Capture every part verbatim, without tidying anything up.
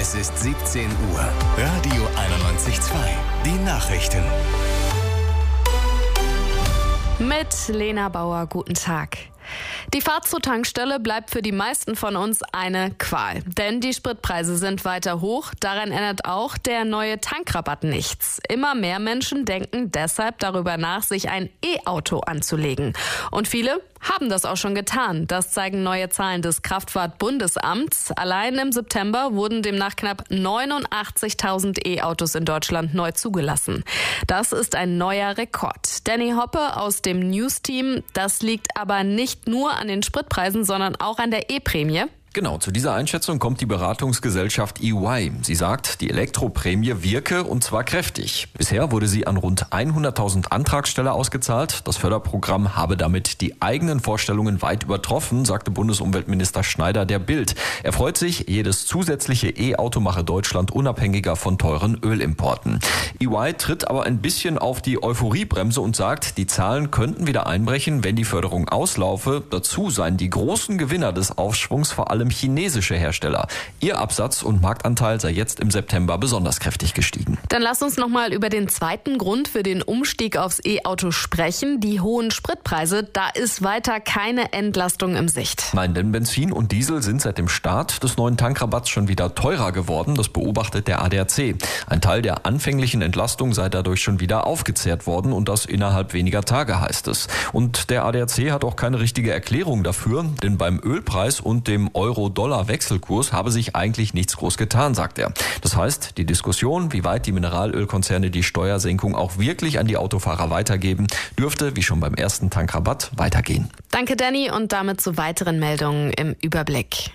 Es ist siebzehn Uhr. Radio einundneunzig Komma zwei. Die Nachrichten. Mit Lena Bauer, guten Tag. Die Fahrt zur Tankstelle bleibt für die meisten von uns eine Qual. Denn die Spritpreise sind weiter hoch. Daran ändert auch der neue Tankrabatt nichts. Immer mehr Menschen denken deshalb darüber nach, sich ein E-Auto anzulegen. Und viele haben das auch schon getan. Das zeigen neue Zahlen des Kraftfahrt-Bundesamts. Allein im September wurden demnach knapp neunundachtzigtausend E-Autos in Deutschland neu zugelassen. Das ist ein neuer Rekord. Danny Hoppe aus dem News-Team. Das liegt aber nicht nur an den Spritpreisen, sondern auch an der E-Prämie. Genau, zu dieser Einschätzung kommt die Beratungsgesellschaft E Y. Sie sagt, die Elektroprämie wirke und zwar kräftig. Bisher wurde sie an rund hunderttausend Antragsteller ausgezahlt. Das Förderprogramm habe damit die eigenen Vorstellungen weit übertroffen, sagte Bundesumweltminister Schneider der Bild. Er freut sich, jedes zusätzliche E-Auto mache Deutschland unabhängiger von teuren Ölimporten. E Y tritt aber ein bisschen auf die Euphoriebremse und sagt, die Zahlen könnten wieder einbrechen, wenn die Förderung auslaufe. Dazu seien die großen Gewinner des Aufschwungs vor allem chinesische Hersteller. Ihr Absatz und Marktanteil sei jetzt im September besonders kräftig gestiegen. Dann lass uns noch mal über den zweiten Grund für den Umstieg aufs E-Auto sprechen. Die hohen Spritpreise, da ist weiter keine Entlastung im Sicht. Nein, denn Benzin und Diesel sind seit dem Start des neuen Tankrabatts schon wieder teurer geworden. Das beobachtet der A D A C. Ein Teil der anfänglichen Entlastung sei dadurch schon wieder aufgezehrt worden und das innerhalb weniger Tage, heißt es. Und der A D A C hat auch keine richtige Erklärung dafür, denn beim Ölpreis und dem Euro-Dollar-Wechselkurs habe sich eigentlich nichts groß getan, sagt er. Das heißt, die Diskussion, wie weit die Mineralölkonzerne die Steuersenkung auch wirklich an die Autofahrer weitergeben, dürfte, wie schon beim ersten Tankrabatt, weitergehen. Danke, Danny, und damit zu weiteren Meldungen im Überblick.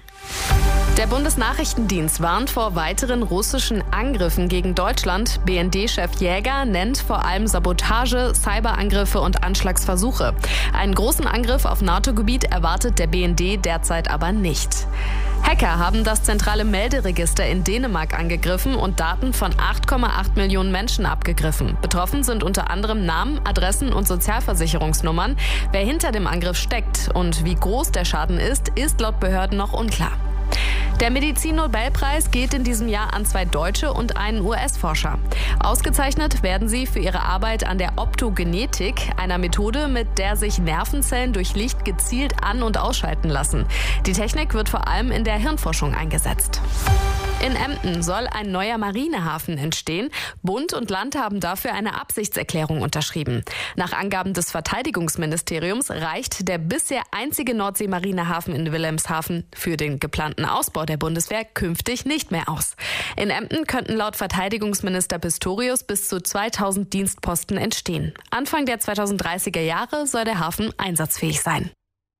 Der Bundesnachrichtendienst warnt vor weiteren russischen Angriffen gegen Deutschland. B N D-Chef Jäger nennt vor allem Sabotage, Cyberangriffe und Anschlagsversuche. Einen großen Angriff auf NATO-Gebiet erwartet der B N D derzeit aber nicht. Hacker haben das zentrale Melderegister in Dänemark angegriffen und Daten von acht Komma acht Millionen Menschen abgegriffen. Betroffen sind unter anderem Namen, Adressen und Sozialversicherungsnummern. Wer hinter dem Angriff steckt und wie groß der Schaden ist, ist laut Behörden noch unklar. Der Medizin-Nobelpreis geht in diesem Jahr an zwei Deutsche und einen U S-Forscher. Ausgezeichnet werden sie für ihre Arbeit an der Optogenetik, einer Methode, mit der sich Nervenzellen durch Licht gezielt an- und ausschalten lassen. Die Technik wird vor allem in der Hirnforschung eingesetzt. In Emden soll ein neuer Marinehafen entstehen. Bund und Land haben dafür eine Absichtserklärung unterschrieben. Nach Angaben des Verteidigungsministeriums reicht der bisher einzige Nordsee-Marinehafen in Wilhelmshaven für den geplanten Ausbau der Bundeswehr künftig nicht mehr aus. In Emden könnten laut Verteidigungsminister Pistorius bis zu zweitausend Dienstposten entstehen. Anfang der zweitausenddreißiger Jahre soll der Hafen einsatzfähig sein.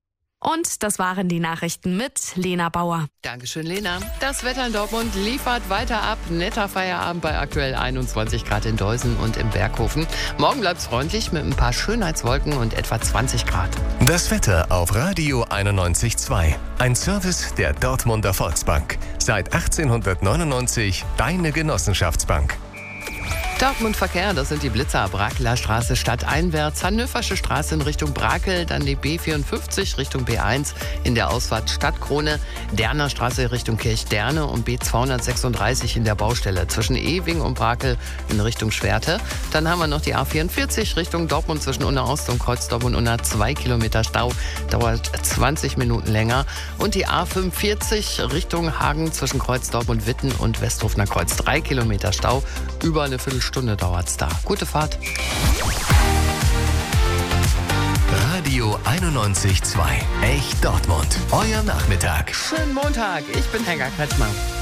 Und das waren die Nachrichten mit Lena Bauer. Dankeschön, Lena. Das Wetter in Dortmund liefert weiter ab. Netter Feierabend bei aktuell einundzwanzig Grad in Deusen und im Berghofen. Morgen bleibt es freundlich mit ein paar Schönheitswolken und etwa zwanzig Grad. Das Wetter auf Radio einundneunzig Komma zwei. Ein Service der Dortmunder Volksbank. Seit achtzehnhundertneunundneunzig deine Genossenschaftsbank. Dortmund Verkehr, das sind die Blitzer, Brakeler Straße stadteinwärts, Hannöversche Straße in Richtung Brakel, dann die B vierundfünfzig Richtung B eins in der Ausfahrt Stadtkrone, Derner Straße Richtung Kirchderne und B zweihundertsechsunddreißig in der Baustelle zwischen Ewing und Brakel in Richtung Schwerte. Dann haben wir noch die A vierundvierzig Richtung Dortmund zwischen Unna Ost und Kreuzdorf und Unna zwei Kilometer Stau, dauert zwanzig Minuten länger. Und die A fünfundvierzig Richtung Hagen zwischen Kreuzdorf und Witten und Westhofener Kreuz, drei Kilometer Stau, über eine Viertelstunde Stunde dauert's da. Gute Fahrt. Radio einundneunzig Komma zwei. Echt Dortmund. Euer Nachmittag. Schönen Montag. Ich bin Helga Kretschmer.